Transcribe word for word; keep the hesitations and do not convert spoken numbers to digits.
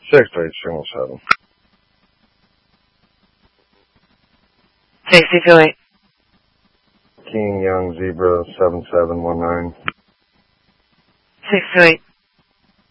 Six eight single seven. Sixty two eight. King Young Zebra seven seven one nine. Six two eight.